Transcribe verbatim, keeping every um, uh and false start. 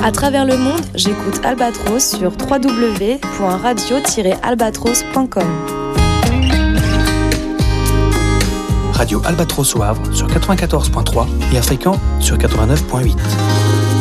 À travers le monde, j'écoute Albatros sur w w w point radio tiret albatros point com. Radio Albatros au Havre sur quatre-vingt-quatorze point trois et à Fréquent sur quatre-vingt-neuf point huit.